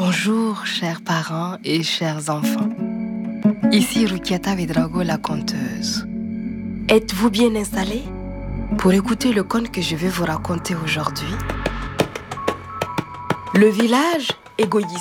Bonjour, chers parents et chers enfants. Ici Rukiata Vidrago, la conteuse. Êtes-vous bien installés pour écouter le conte que je vais vous raconter aujourd'hui? Le village égoïste.